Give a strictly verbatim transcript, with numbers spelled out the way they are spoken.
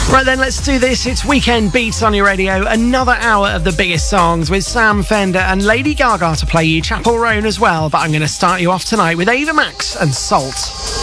Right then, let's do this. It's Weekend Beats on your radio. Another hour of the biggest songs with Sam Fender and Lady Gaga to play you Chapel Roan as well. But I'm going to start you off tonight with Ava Max and Salt.